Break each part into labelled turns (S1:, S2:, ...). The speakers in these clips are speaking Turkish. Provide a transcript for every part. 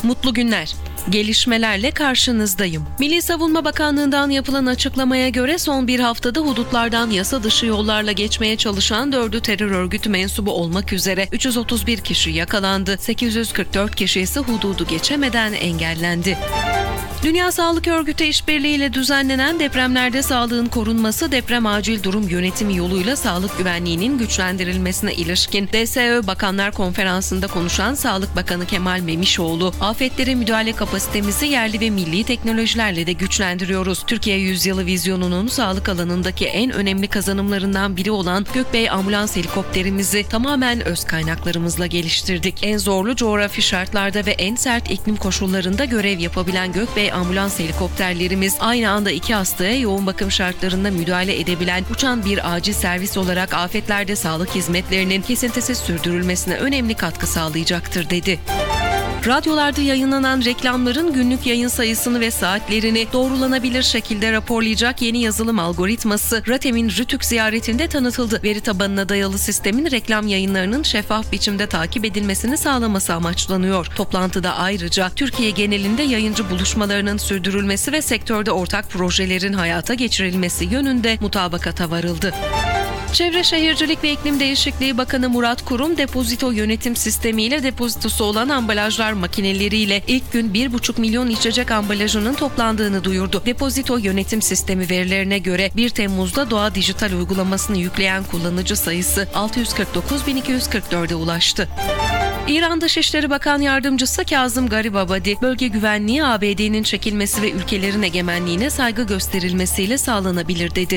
S1: Mutlu günler. Gelişmelerle karşınızdayım. Milli Savunma Bakanlığı'ndan yapılan açıklamaya göre son bir haftada hudutlardan yasa dışı yollarla geçmeye çalışan 4'ü terör örgütü mensubu olmak üzere 331 kişi yakalandı. 844 kişi ise hududu geçemeden engellendi. Dünya Sağlık Örgütü işbirliğiyle düzenlenen depremlerde sağlığın korunması, deprem acil durum yönetimi yoluyla sağlık güvenliğinin güçlendirilmesine ilişkin DSÖ Bakanlar Konferansı'nda konuşan Sağlık Bakanı Kemal Memişoğlu, afetlere müdahale kapasitemizi yerli ve milli teknolojilerle de güçlendiriyoruz. Türkiye Yüzyılı vizyonunun sağlık alanındaki en önemli kazanımlarından biri olan Gökbey ambulans helikopterimizi tamamen öz kaynaklarımızla geliştirdik. En zorlu coğrafi şartlarda ve en sert iklim koşullarında görev yapabilen Gökbey ambulans helikopterlerimiz aynı anda 2 hastaya yoğun bakım şartlarında müdahale edebilen uçan bir acil servis olarak afetlerde sağlık hizmetlerinin kesintisiz sürdürülmesine önemli katkı sağlayacaktır, dedi. Radyolarda yayınlanan reklamların günlük yayın sayısını ve saatlerini doğrulanabilir şekilde raporlayacak yeni yazılım algoritması RATEM'in Rütük ziyaretinde tanıtıldı. Veri tabanına dayalı sistemin reklam yayınlarının şeffaf biçimde takip edilmesini sağlaması amaçlanıyor. Toplantıda ayrıca Türkiye genelinde yayıncı buluşmalarının sürdürülmesi ve sektörde ortak projelerin hayata geçirilmesi yönünde mutabakata varıldı. Çevre Şehircilik ve İklim Değişikliği Bakanı Murat Kurum, depozito yönetim sistemiyle depozitosu olan ambalajlar makineleriyle ilk gün 1,5 milyon içecek ambalajının toplandığını duyurdu. Depozito yönetim sistemi verilerine göre 1 Temmuz'da Doğa Dijital uygulamasını yükleyen kullanıcı sayısı 649.244'e ulaştı. İran Dışişleri Bakan Yardımcısı Kazım Garibabadi, bölge güvenliği ABD'nin çekilmesi ve ülkelerin egemenliğine saygı gösterilmesiyle sağlanabilir, dedi.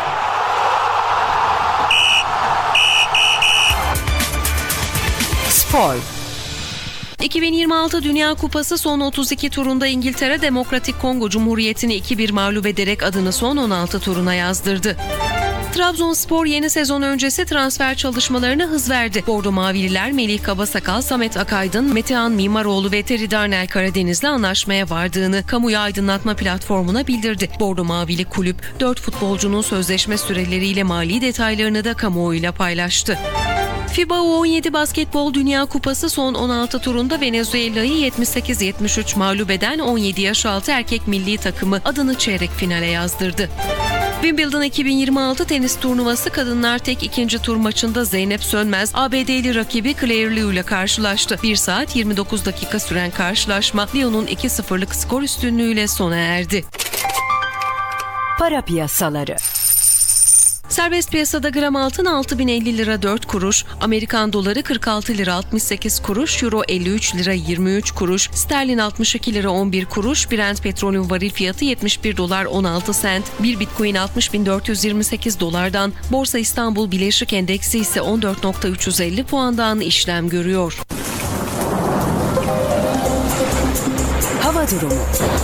S1: Spor. 2026 Dünya Kupası son 32 turunda İngiltere Demokratik Kongo Cumhuriyeti'ni 2-1 mağlup ederek adını son 16 turuna yazdırdı. Trabzonspor yeni sezon öncesi transfer çalışmalarına hız verdi. Bordo Mavililer Melih Kabasakal, Samet Akaydın, Metehan Mimaroğlu ve Teri Darnel Karadeniz'le anlaşmaya vardığını kamuya aydınlatma platformuna bildirdi. Bordo Mavili kulüp 4 futbolcunun sözleşme süreleriyle mali detaylarını da kamuoyuyla paylaştı. FIBA U17 Basketbol Dünya Kupası son 16 turunda Venezuela'yı 78-73 mağlup eden 17 yaş altı erkek milli takımı adını çeyrek finale yazdırdı. Wimbledon 2026 tenis turnuvası kadınlar tek ikinci tur maçında Zeynep Sönmez, ABD'li rakibi Claire Liu ile karşılaştı. 1 saat 29 dakika süren karşılaşma Liu'nun 2-0'lık skor üstünlüğüyle sona erdi.
S2: Para piyasaları.
S1: Serbest piyasada gram altın 6.050 lira 4 kuruş, Amerikan doları 46 lira 68 kuruş, euro 53 lira 23 kuruş, sterlin 62 lira 11 kuruş, Brent petrolün varil fiyatı 71 dolar 16 sent, bir bitcoin 60.428 dolardan, Borsa İstanbul Bileşik Endeksi ise 14.350 puandan işlem görüyor.
S2: Hava durumu.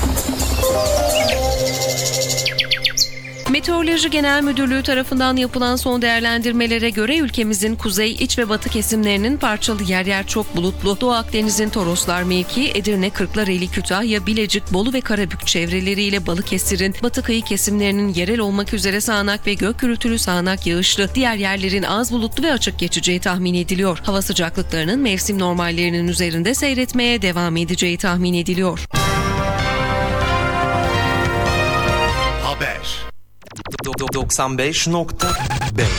S1: Meteoroloji Genel Müdürlüğü tarafından yapılan son değerlendirmelere göre ülkemizin kuzey, iç ve batı kesimlerinin parçalı yer yer çok bulutlu, Doğu Akdeniz'in Toroslar mevkii, Edirne, Kırklareli, Kütahya, Bilecik, Bolu ve Karabük çevreleriyle Balıkesir'in batı kıyı kesimlerinin yerel olmak üzere sağanak ve gök gürültülü sağanak yağışlı, diğer yerlerin az bulutlu ve açık geçeceği tahmin ediliyor. Hava sıcaklıklarının mevsim normallerinin üzerinde seyretmeye devam edeceği tahmin ediliyor.
S3: Haber 95.5